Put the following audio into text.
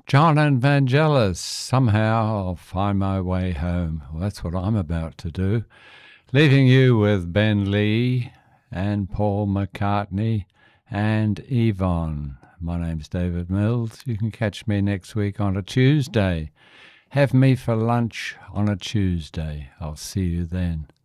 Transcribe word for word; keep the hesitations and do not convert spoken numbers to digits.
John and Vangelis, somehow I'll find my way home. Well, that's what I'm about to do. Leaving you with Ben Lee and Paul McCartney and Yvonne. My name's David Mills. You can catch me next week on a Tuesday. Have me for lunch on a Tuesday. I'll see you then.